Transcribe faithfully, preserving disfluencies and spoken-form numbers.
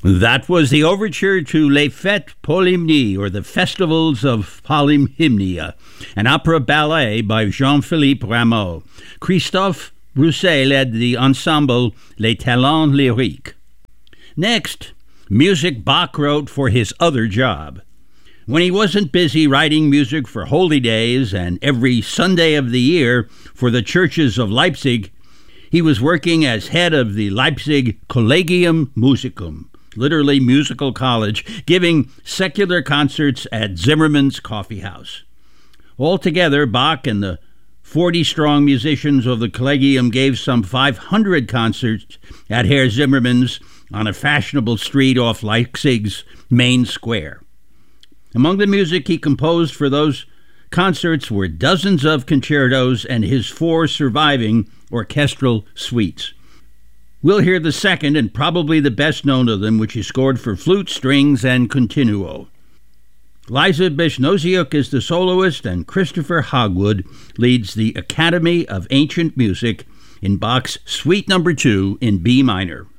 That was the overture to Les Fêtes Polymnie, or the Festivals of Polymnia, an opera ballet by Jean-Philippe Rameau. Christophe Rousset led the ensemble Les Talents Lyriques. Next, music Bach wrote for his other job. When he wasn't busy writing music for holy days and every Sunday of the year for the churches of Leipzig, he was working as head of the Leipzig Collegium Musicum, literally musical college, giving secular concerts at Zimmermann's Coffee House. Altogether, Bach and the forty-strong musicians of the Collegium gave some five hundred concerts at Herr Zimmermann's on a fashionable street off Leipzig's main square. Among the music he composed for those concerts were dozens of concertos and his four surviving orchestral suites. We'll hear the second and probably the best known of them, which he scored for flute, strings, and continuo. Liza Besnoziuk is the soloist, and Christopher Hogwood leads the Academy of Ancient Music in Bach's Suite Number Two in B minor.